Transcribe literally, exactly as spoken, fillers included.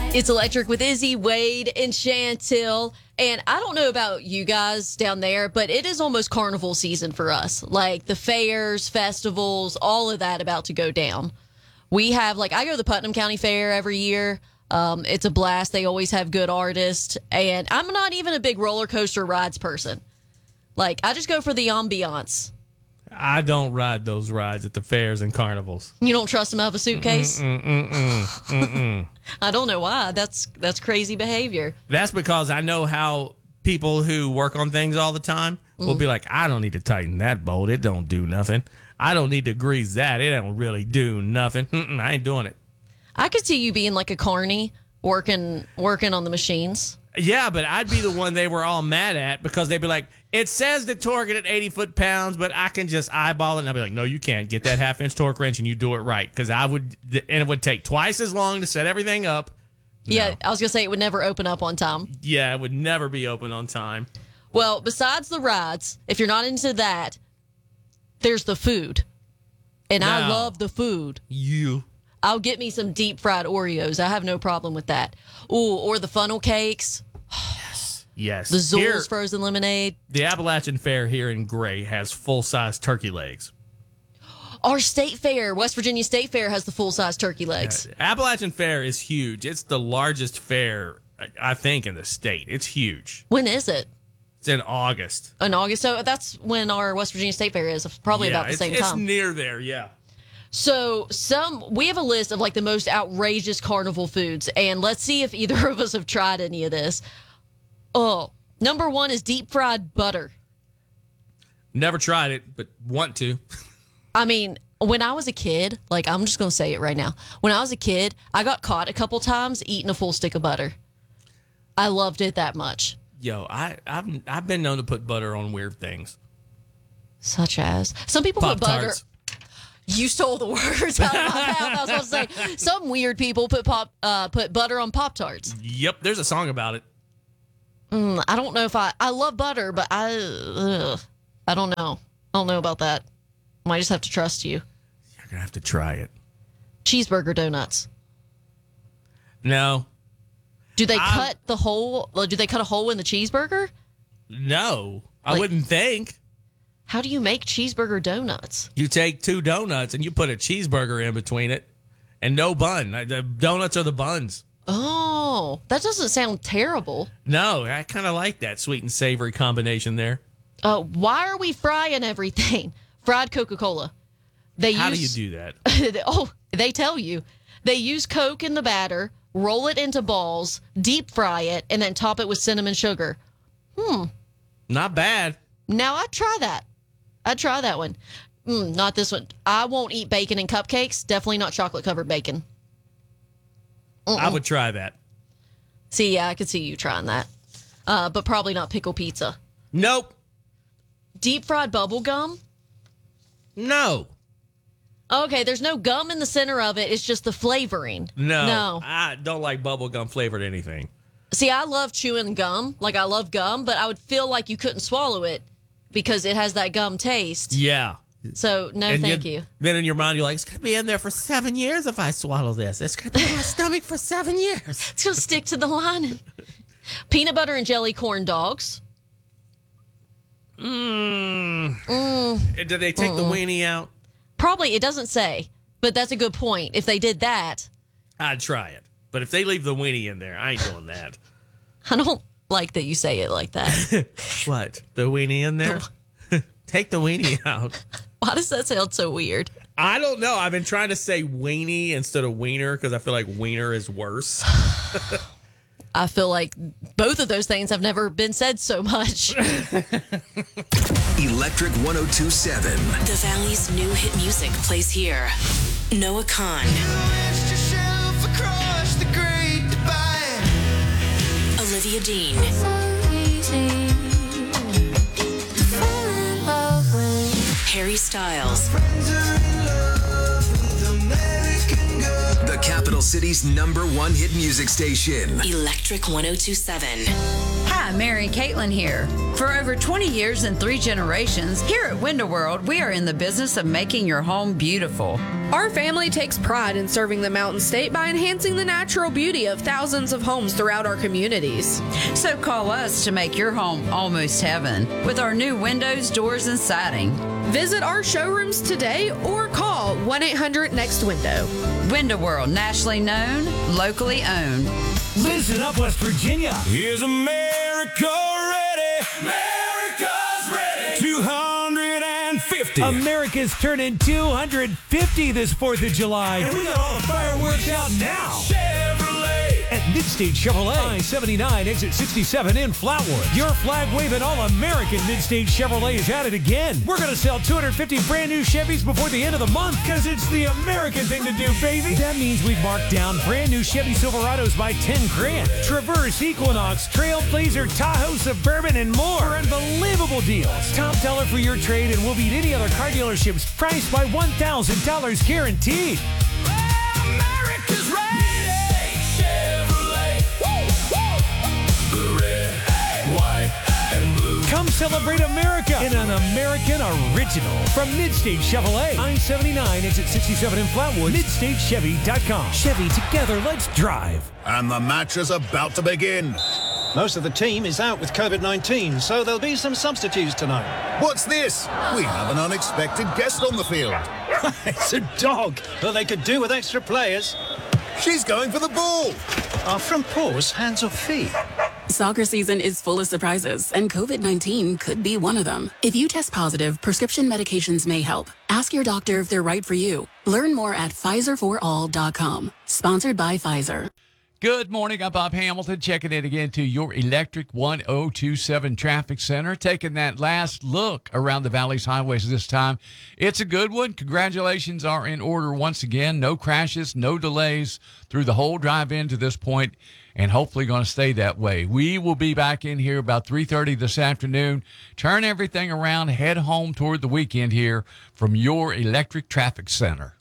It's Electric with Izzy, Wade, and Chantil. And I don't know about you guys down there, but it is almost carnival season for us. Like the fairs, festivals, all of that about to go down. We have, like, I go to the Putnam County Fair every year. Um, it's a blast. They always have good artists. And I'm not even a big roller coaster rides person. Like, I just go for the ambiance. I don't ride those rides at the fairs and carnivals. You don't trust them out of a suitcase? Mm-mm, mm-mm, mm-mm. I don't know why. That's that's crazy behavior. That's because I know how people who work on things all the time will be like, I don't need to tighten that bolt. It don't do nothing. I don't need to grease that. It don't really do nothing. Mm-mm, I ain't doing it. I could see you being like a carny working working on the machines. Yeah, but I'd be the one they were all mad at because they'd be like, it says to torque it at eighty foot-pounds, but I can just eyeball it. And I'd be like, no, you can't. Get that half-inch torque wrench and you do it right. Because I would, and it would take twice as long to set everything up. No. Yeah, I was going to say it would never open up on time. Yeah, it would never be open on time. Well, besides the rides, if you're not into that, there's the food. And I No. love the food. You. I'll get me some deep-fried Oreos. I have no problem with that. Ooh, or the funnel cakes. Yes. The Zool's Here, frozen lemonade. the Appalachian Fair here in Gray has full-size turkey legs. Our state fair, West Virginia State Fair, has the full-size turkey legs. Appalachian Fair is huge. It's the largest fair, I think, in the state. It's huge. When is it? It's in August. In August. So that's when our West Virginia State Fair is, probably Yeah, about the it's, same it's time. near there, yeah. So some we have a list of like the most outrageous carnival foods, and let's see if either of us have tried any of this. Oh, number one is deep fried butter. Never tried it, but want to. I mean, when I was a kid, like I'm just gonna say it right now. When I was a kid, I got caught a couple times eating a full stick of butter. I loved it that much. Yo, I, I've I've been known to put butter on weird things. Such as some people put butter. Pop-Tarts. You stole the words out of my mouth. I was supposed to say some weird people put pop uh, put butter on Pop-Tarts. Yep, there's a song about it. Mm, I don't know if I I love butter, but I ugh, I don't know. I don't know about that. I might just have to trust you. You're gonna have to try it. Cheeseburger donuts. No, Do they I'm- cut the hole? uh, Do they cut a hole in the cheeseburger? no, I Like- wouldn't think. How do you make cheeseburger donuts? You take two donuts and you put a cheeseburger in between it, and no bun. The donuts are the buns. Oh, that doesn't sound terrible. No, I kind of like that sweet and savory combination there. Uh, why are we frying everything? Fried Coca-Cola. They How use, do you do that? Oh, they tell you. They use Coke in the batter, roll it into balls, deep fry it, and then top it with cinnamon sugar. Not bad. Now, I'd try that. I'd try that one. Mm, not this one. I won't eat bacon in cupcakes. Definitely not chocolate-covered bacon. I would try that. See, yeah, I could see you trying that. Uh, but probably not pickle pizza. Nope. Deep fried bubble gum? No. Okay, there's no gum in the center of it. It's just the flavoring. No. No. I don't like bubblegum flavored anything. See, I love chewing gum. Like, I love gum, but I would feel like you couldn't swallow it because it has that gum taste. Yeah. So, no, And thank you- you. Then in your mind, you're like, it's going to be in there for seven years if I swallow this. It's going to be in my stomach for seven years. It's going to stick to the lining. Peanut butter and jelly corn dogs. Mmm. Did they take the weenie out? Probably, it doesn't say, but that's a good point. If they did that, I'd try it. But if they leave the weenie in there, I ain't doing that. I don't like that you say it like that. What? The weenie in there? Take the weenie out. Why does that sound so weird? I don't know. I've been trying to say weenie instead of wiener because I feel like wiener is worse. I feel like both of those things have never been said so much. Electric one oh two point seven. The Valley's new hit music plays here. Noah Kahn, Olivia Dean, Harry Styles, The capital city's number one hit music station. Electric one oh two point seven. Hi, Hi, Mary Caitlin here. For over twenty years and three generations, here at Window World, we are in the business of making your home beautiful. Our family takes pride in serving the Mountain State by enhancing the natural beauty of thousands of homes throughout our communities. So call us to make your home almost heaven with our new windows, doors, and siding. Visit our showrooms today or call one eight hundred next window. Window World, nationally known, locally owned. Listen up, West Virginia. Is America ready? America's ready. two hundred fifty. America's turning two hundred fifty this fourth of July. And we got all the fireworks out now. Chevrolet. At Midstate Chevrolet, I seventy-nine, exit sixty-seven in Flatwood. Your flag-waving all-American Midstate Chevrolet is at it again. We're going to sell two hundred fifty brand new Chevys before the end of the month because it's the American thing to do, baby. That means we've marked down brand new Chevy Silverados by ten grand. Traverse, Equinox, Trailblazer, Tahoe, Suburban, and more. For unbelievable deals. Top dollar for your trade and we'll beat any other car dealership's price by one thousand dollars guaranteed. America's ready. Come celebrate America in an American original from Midstate Chevrolet. I seventy-nine, exit sixty-seven in Flatwood. Midstate Chevy dot com. Chevy, together, let's drive. And the match is about to begin. Most of the team is out with COVID nineteen, so there'll be some substitutes tonight. What's this? We have an unexpected guest on the field. It's a dog. Well, they could do with extra players. She's going for the ball. Our front paws, hands or feet? Soccer season is full of surprises, and COVID nineteen could be one of them. If you test positive, prescription medications may help. Ask your doctor if they're right for you. Learn more at Pfizer for all dot com. Sponsored by Pfizer. Good morning. I'm Bob Hamilton, checking in again to your Electric one oh two seven Traffic Center, taking that last look around the Valley's highways this time. It's a good one. Congratulations are in order once again. No crashes, no delays through the whole drive-in to this point, and hopefully going to stay that way. We will be back in here about three thirty this afternoon. Turn everything around, head home toward the weekend here from your Electric Traffic Center.